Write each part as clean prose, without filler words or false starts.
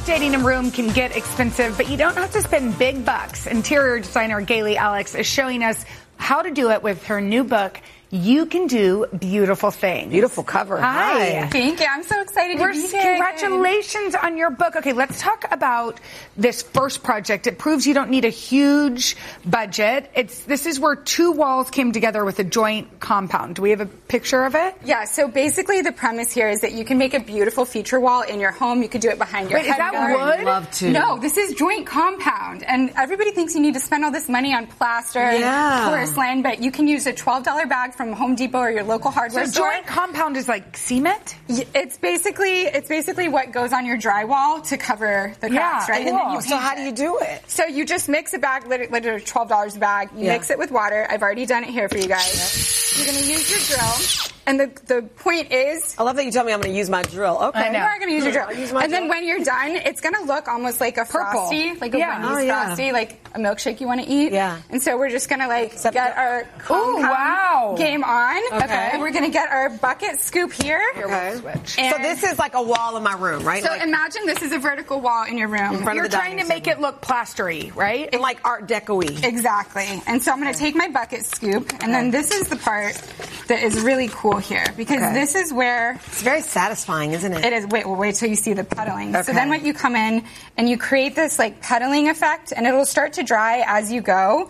Updating a room can get expensive, but you don't have to spend big bucks. Interior designer Gayle Alex is showing us how to do it with her new book, You Can Do Beautiful Things. Beautiful cover. Hi. Thank you. I'm so excited to be here. Congratulations on your book. Okay, let's talk about this first project. It proves you don't need a huge budget. This is where two walls came together with a joint compound. Do we have a picture of it? Yeah, so basically the premise here is that you can make a beautiful feature wall in your home. You could do it behind your head. Is that wood? I'd love to. No, this is joint compound. And everybody thinks you need to spend all this money on plaster and porcelain, but you can use a $12 bag from Home Depot or your local hardware store. Joint compound is like cement? It's basically what goes on your drywall to cover the cracks, right? Cool. And then you So how do you do it? So you just mix a bag, literally $12 a bag. You mix it with water. I've already done it here for you guys. You're going to use your drill. And the point is... I love that you tell me I'm going to use my drill. Okay. You are going to use your drill. And then when you're done, it's going to look almost like a Frosty, like a Wendy's Frosty, like a milkshake you want to eat. Yeah. And so we're just going to get our compound game on. Okay. And we're going to get our bucket scoop here. Okay. So this is like a wall in my room, right? So imagine this is a vertical wall in your room. You're trying to make it look plastery, right? And like Art Deco-y. Exactly. And so I'm going to take my bucket scoop, and then this is the part that is really cool here, because this is where... It's very satisfying, isn't it? It is. Wait till you see the puddling. So then what you come in, and you create this like puddling effect, and it'll start to dry as you go.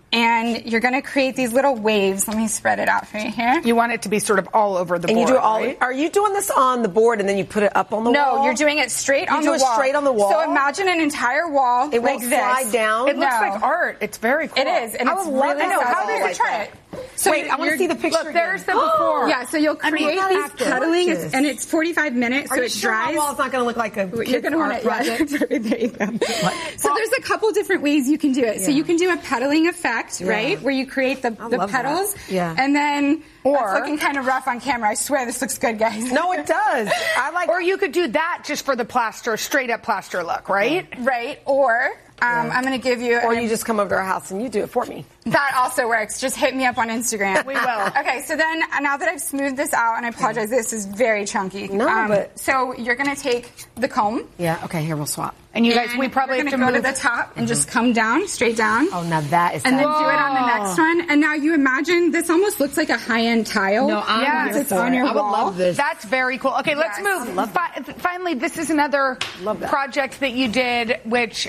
And you're going to create these little waves. Let me spread it out for you here. You want it to be sort of all over the board, you do it all. right? Are you doing this on the board and then you put it up on the wall? No, you're doing it straight on the wall. You do it straight on the wall? So imagine an entire wall it like won't this. slide down? It looks like art. It's very cool. It is. And it's really How did you try it? So wait, I want to see the picture. Look, there's the before. Yeah, so you'll create these puddling, and it's 45 minutes, so it dries. My wall's not going to look like a You're going to want project. There you go. So there's a couple different ways you can do it. So you can do a puddling effect, right, where you create the petals, and then it's looking kind of rough on camera. I swear this looks good, guys. No, it does. Or you could do that just for the plaster, straight up plaster look, right? Right. Or I'm going to give you... Or you just come over to our house and you do it for me. That also works. Just hit me up on Instagram. We will. Okay, so then now that I've smoothed this out, and I apologize, this is very chunky. So you're going to take the comb. Yeah, okay, here we'll swap. And you guys, we probably have to go move to the top and just come down, straight down. Oh, now that is... And then do it on the next one. And now you imagine this almost looks like a high-end tile. No, it's on your wall. I would love this. That's very cool. Okay, let's move. Finally, this is another project that you did, which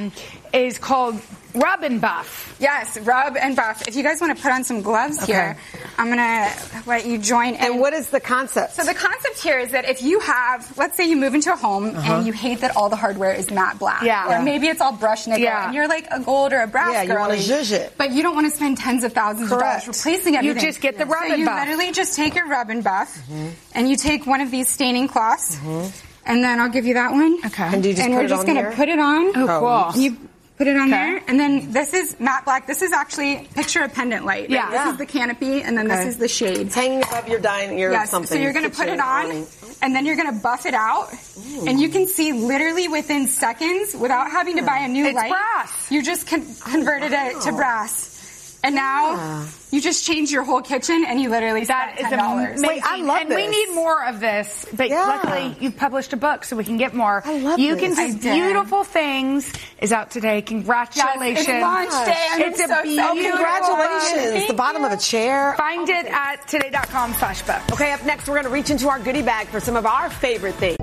is called Rub and Buff. Yes, rub and buff. If you guys want to put on some gloves here, I'm going to let you join in. And what is the concept? So the concept here is that if you have, let's say you move into a home and you hate that all the hardware is matte black. Or maybe it's all brushed nickel and you're like a gold or a brass girl. You want to zhuzh it. But you don't want to spend tens of thousands of dollars replacing everything. You just get the rub and buff. So you literally just take your rub and buff and you take one of these staining cloths and then I'll give you that one. Okay. And we're just going to put it on. Oh, cool. And you put it on there, and then this is matte black. This is actually picture a pendant light. Right? This is the canopy, and then this is the shades. It's hanging above your dining or something. So you're going to put it on, and then you're going to buff it out, and you can see literally within seconds, without having to buy a new light, brass. You just converted it to brass, and now you just change your whole kitchen, and you literally spent $10. Wait, I love this. We need more of this, but luckily you've published a book, so we can get more. I love You this. Can Do Beautiful Things is out today. Congratulations. Yes, it's launch day. I'm so excited. Congratulations. The bottom of a chair. Find it at today.com/book. Okay, up next we're going to reach into our goodie bag for some of our favorite things.